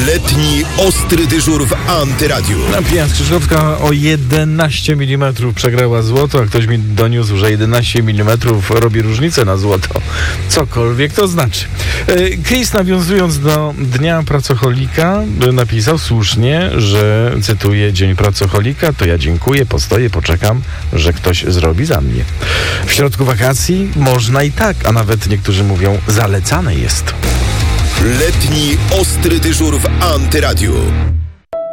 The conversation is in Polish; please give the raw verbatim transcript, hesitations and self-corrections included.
Letni ostry dyżur w Antyradiu. Napija Skrzyżowska o jedenaście milimetrów przegrała złoto, a ktoś mi doniósł, że jedenaście milimetrów robi różnicę na złoto. Cokolwiek to znaczy. Chris, nawiązując do Dnia Pracocholika, napisał słusznie, że, cytuję, Dzień Pracocholika, to ja dziękuję, postoję, poczekam, że ktoś zrobi za mnie. W środku wakacji można i tak, a nawet niektórzy mówią, zalecane jest. Letni ostry dyżur w Antyradiu.